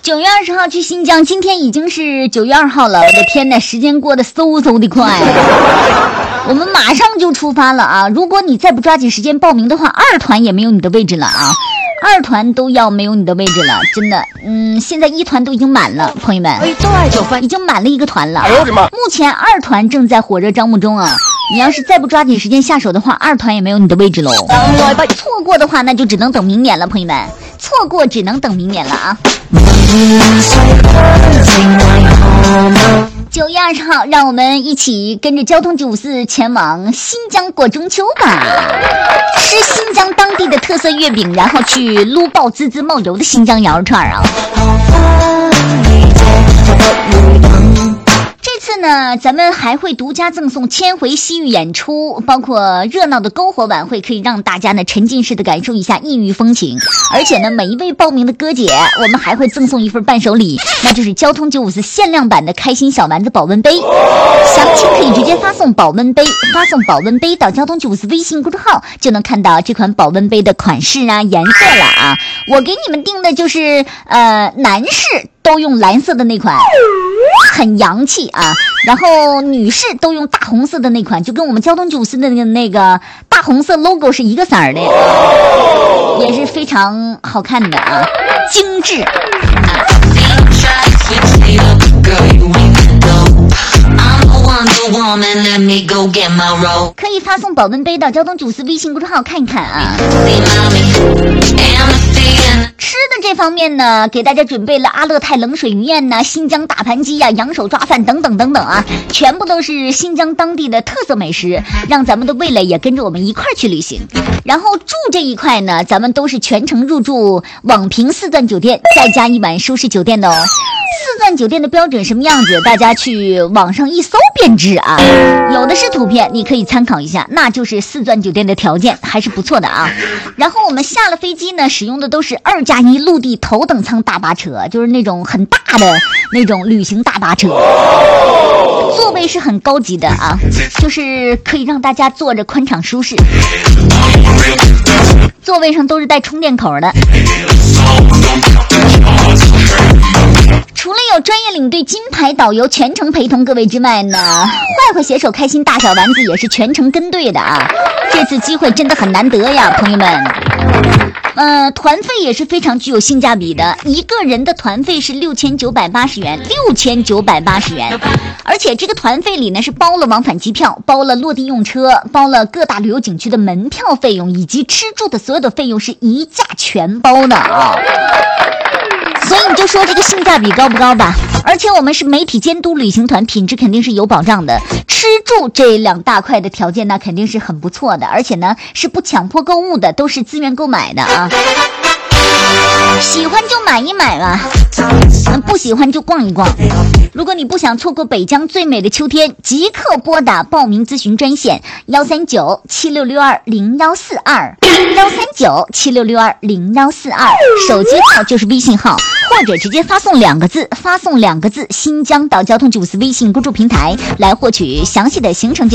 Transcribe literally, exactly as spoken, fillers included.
九月二十号去新疆，今天已经是九月二号了，我的天哪，时间过得嗖嗖的快。我们马上就出发了啊！如果你再不抓紧时间报名的话，二团也没有你的位置了啊！二团都要没有你的位置了，真的。嗯，现在一团都已经满了，朋友们，已经满了一个团了。哎呦我的妈！目前二团正在火热招募中啊！你要是再不抓紧时间下手的话，二团也没有你的位置喽。错过的话，那就只能等明年了，朋友们，错过只能等明年了啊！九月二十号，让我们一起跟着交通九五四前往新疆过中秋吧，吃新疆当地的特色月饼，然后去撸爆滋滋冒油的新疆羊肉串啊！这次呢，咱们还会独家赠送千回西域演出，包括热闹的篝火晚会，可以让大家呢沉浸式的感受一下异域风情。而且呢，每一位报名的哥姐，我们还会赠送一份伴手礼，那就是交通九五四限量版的开心小丸子保温杯。详情可以直接发送保温杯，发送保温杯到交通九五四微信公众号，就能看到这款保温杯的款式啊、颜色了啊。我给你们定的就是呃，男士都用蓝色的那款，很洋气啊。然后女士都用大红色的那款，就跟我们交通九五四的那个那个大红色 logo 是一个色儿的，也是非常好看的啊，精致。可以发送保温杯到交通九五四微信公众号看一看啊。吃的这方面呢，给大家准备了阿勒泰冷水面呐、新疆大盘鸡呀、羊手抓饭等等等等啊，全部都是新疆当地的特色美食，让咱们的味蕾也跟着我们一块儿去旅行。然后住这一块呢，咱们都是全程入住网评四钻酒店，再加一晚舒适酒店的哦。四钻酒店的标准什么样子，大家去网上一搜便知啊，有的是图片，你可以参考一下，那就是四钻酒店的条件还是不错的啊。然后我们下了飞机呢，使用的都是二加一陆地头等舱大巴车，就是那种很大的那种旅行大巴车，座位是很高级的啊，就是可以让大家坐着宽敞舒适，座位上都是带充电口的。除了有专业领队、金牌导游全程陪同各位之外呢，坏坏携手开心大小丸子也是全程跟队的啊！这次机会真的很难得呀，朋友们。呃，团费也是非常具有性价比的，一个人的团费是六千九百八十元，六千九百八十元，而且这个团费里呢是包了往返机票，包了落地用车，包了各大旅游景区的门票费用，以及吃住的所有的费用是一价全包的啊！所以你就说这个性价比高不高吧？而且我们是媒体监督旅行团，品质肯定是有保障的。吃住这两大块的条件那肯定是很不错的，而且呢是不强迫购物的，都是自愿购买的啊。喜欢就买一买吧，不喜欢就逛一逛。如果你不想错过北疆最美的秋天，即刻拨打报名咨询专线幺三九七六六二零幺四二幺三九七六六二零幺四二，手机号就是微信号，或者直接发送两个字，发送两个字新疆到交通九五四微信公众平台来获取详细的行程。